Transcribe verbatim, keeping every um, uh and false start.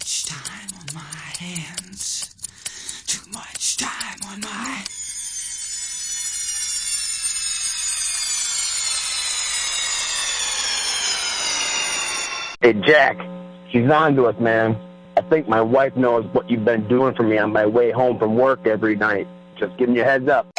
much time on my hands. Too much time on my... Hey, Jack, she's on to us, man. I think my wife knows what you've been doing for me on my way home from work every night. Just giving you a heads up.